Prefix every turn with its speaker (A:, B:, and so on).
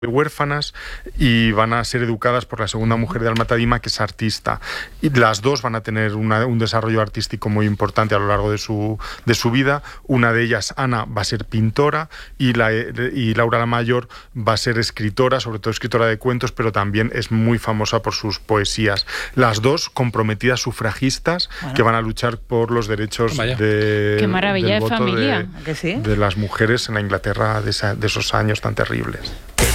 A: huérfanas y van a ser educadas por la segunda mujer de Al-Matadima, que es artista. Y las dos van a tener un desarrollo artístico muy importante a lo largo de su vida. Una de ellas, Ana, va a ser pintora y Laura la mayor va a ser escritora, sobre todo escritora de cuentos, pero también es muy famosa por sus poesías. Las dos comprometidas sufragistas que van a luchar por los derechos
B: Qué maravilla
A: del
B: de
A: voto
B: familia.
A: de las mujeres en la Inglaterra de esos años tan terribles.